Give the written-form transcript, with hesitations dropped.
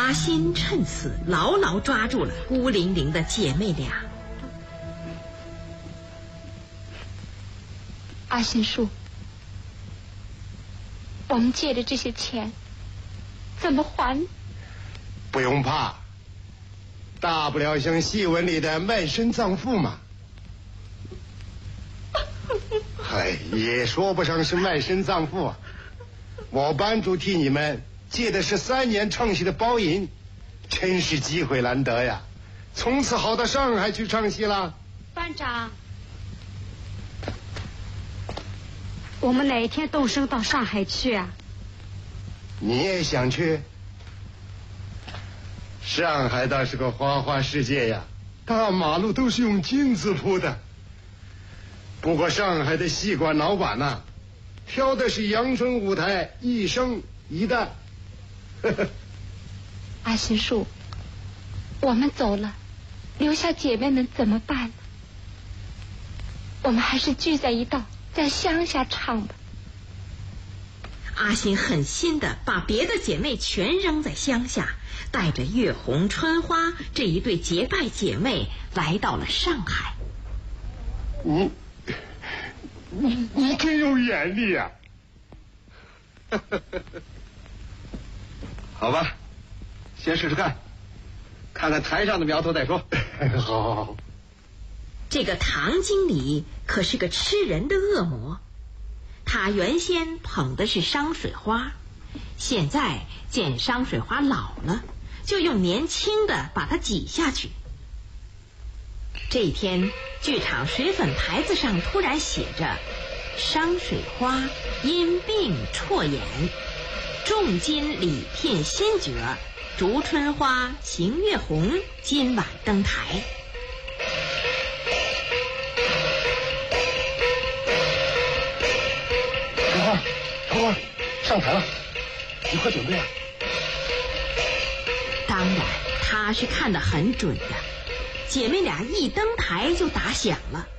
阿新趁此牢牢抓住了孤零零的姐妹俩。 阿新叔，我们借的这些钱怎么还？ 不用怕，大不了像戏文里的卖身葬父嘛。也说不上是卖身葬父啊。我班主替你们借的是3年唱戏的包银，真是机会难得呀！从此好到上海去唱戏了。 班长，我们哪一天动身到上海去啊？ 你也想去？上海倒是个花花世界呀，大马路都是用金子铺的。不过上海的戏馆老板呐，挑的是阳春舞台，一生一代。 阿新叔，我们走了，留下姐妹们怎么办呢？我们还是聚在一道，在乡下唱吧。 阿新狠心的把别的姐妹全扔在乡下，带着月红、春花这一对结拜姐妹来到了上海。 你真有眼力啊！ 好吧，先试试看，看看台上的苗头再说。 好。 这个唐经理可是个吃人的恶魔，他原先捧的是商水花，现在见商水花老了，就用年轻的把它挤下去。这一天，剧场水粉牌子上突然写着商水花因病辍演，重金礼聘新角竹春花、秦月红今晚登台。 春花，上台了，你快准备啊！ 当然，他是看得很准的，姐妹俩一登台就打响了。